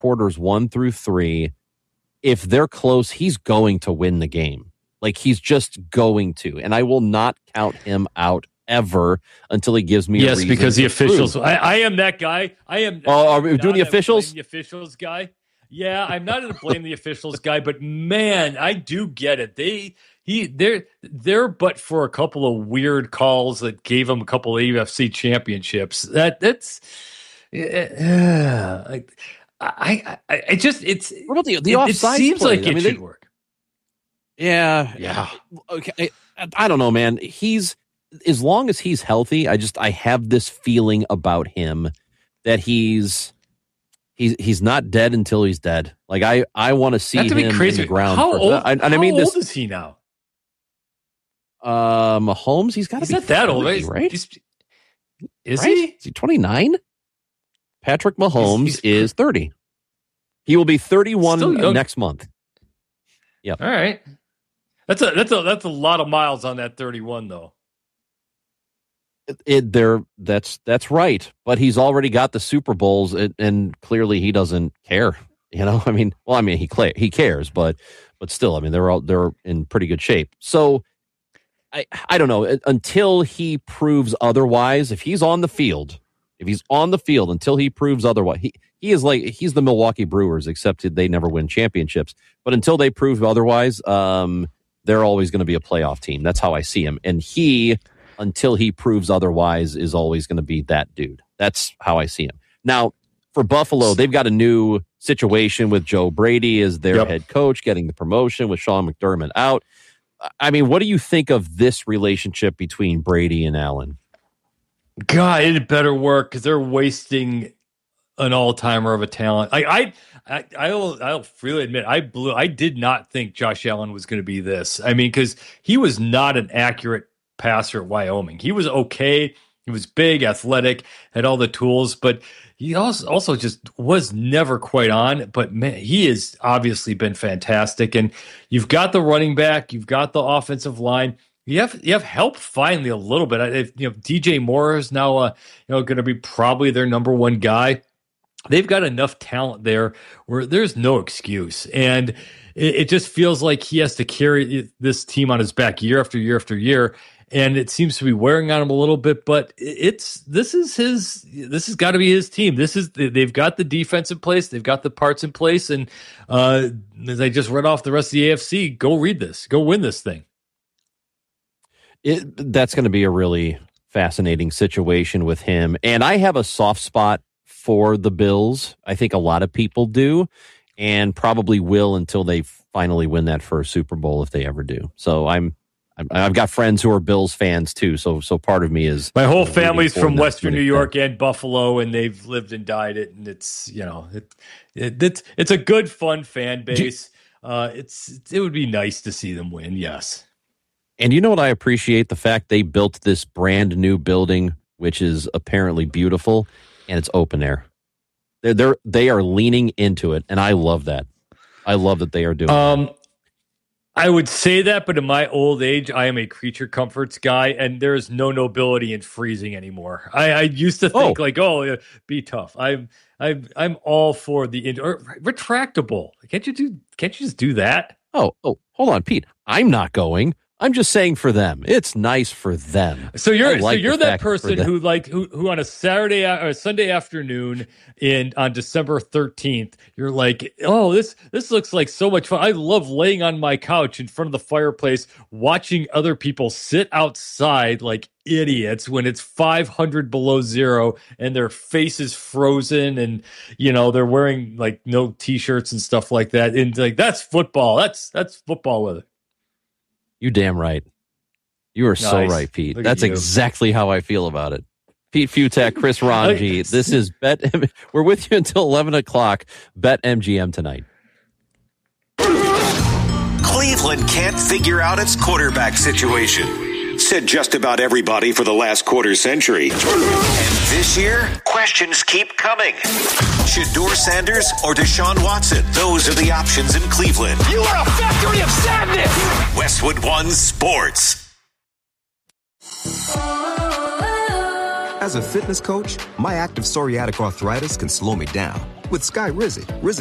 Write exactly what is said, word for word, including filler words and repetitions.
quarters one through three, if they're close, he's going to win the game. Like, he's just going to. And I will not count him out ever until he gives me yes, a reason. Yes, because the officials. Prove. I, I am that guy. I am. Oh, are we doing the officials? The officials guy. Yeah, I'm not going to blame the officials guy, but man, I do get it. They he they're they're but for a couple of weird calls that gave him a couple of U F C championships. That that's. Uh, I, I I I just it's what about the the it, offside? It seems play? like I it mean, should they, work. Yeah, yeah. Okay, I, I don't know, man. He's as long as he's healthy. I just I have this feeling about him that he's he's he's not dead until he's dead. Like I I want to see him in the ground. How for, old? And, and how I mean, old this, is he now? Uh, Mahomes. He's got to he's be not that old, right? right? He's, is right? he? Is he twenty-nine? Patrick Mahomes he's, he's, is thirty. He will be thirty-one next month. Yeah. All right. That's a that's a that's a lot of miles on that thirty-one, though. It, it there that's that's right, but he's already got the Super Bowls, and, and clearly he doesn't care. You know, I mean, well, I mean he he cares, but but still, I mean they're all they're in pretty good shape. So I I don't know until he proves otherwise. If he's on the field. If he's on the field until he proves otherwise, he, he is like he's the Milwaukee Brewers, except they never win championships. But until they prove otherwise, um, they're always going to be a playoff team. That's how I see him. And he, until he proves otherwise, is always going to be that dude. That's how I see him. Now, for Buffalo, they've got a new situation with Joe Brady as their yep. head coach, getting the promotion with Sean McDermott out. I mean, what do you think of this relationship between Brady and Allen? God, it better work because they're wasting an all-timer of a talent. I, I, I, I'll, I'll freely admit, I blew. I did not think Josh Allen was going to be this. I mean, because he was not an accurate passer at Wyoming. He was okay. He was big, athletic, had all the tools, but he also also just was never quite on. But man, he has obviously been fantastic. And you've got the running back, you've got the offensive line. You have you have help finally a little bit. If, you know, D J Moore is now uh, you know going to be probably their number one guy. They've got enough talent there where there's no excuse, and it, it just feels like he has to carry this team on his back year after year after year, and it seems to be wearing on him a little bit. But it's this is his this has got to be his team. This is they've got the defense in place, they've got the parts in place, and uh, as I just read off the rest of the A F C, go read this, go win this thing. It, that's going to be a really fascinating situation with him. And I have a soft spot for the Bills. I think a lot of people do, and probably will until they finally win that first Super Bowl, if they ever do. So I'm, I'm I've got friends who are Bills fans too. So so part of me is my whole family's from Western New York and Buffalo, and they've lived and died it. And it's you know it, it it's it's a good fun fan base. Uh, it's it would be nice to see them win. Yes. And you know what I appreciate? The fact they built this brand new building, which is apparently beautiful, and it's open air. They're, they're, they are leaning into it, and I love that. I love that they are doing um, that. I would say that, but in my old age, I am a creature comforts guy, and there is no nobility in freezing anymore. I, I used to think, oh. like, oh, be tough. I'm I'm, I'm all for the indoor, retractable. Can't you do? Can't you just do that? Oh, oh, hold on, Pete. I'm not going. I'm just saying for them. It's nice for them. So you're like so you're that person who like who who on a Saturday or Sunday afternoon in on December thirteenth, you're like, oh, this this looks like so much fun. I love laying on my couch in front of the fireplace, watching other people sit outside like idiots when it's five hundred below zero and their face is frozen, and you know they're wearing like no t-shirts and stuff like that. And like that's football. That's that's football with it. You damn right. You are nice. So right, Pete. Look That's exactly how I feel about it. Pete Futak, Chris Ranji. This is Bet. We're with you until eleven o'clock. Bet M G M tonight. Cleveland can't figure out its quarterback situation. Said just about everybody for the last quarter century. And this year, questions keep coming. Shedeur Sanders or Deshaun Watson? Those are the options in Cleveland. You are a factory of sadness! Westwood One Sports. As a fitness coach, my active psoriatic arthritis can slow me down. With Sky Rizzy, Rizzy